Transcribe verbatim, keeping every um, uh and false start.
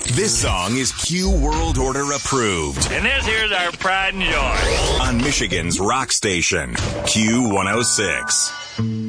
This song is Q World Order approved. And this here's our pride and joy. On Michigan's rock station, Q one oh six.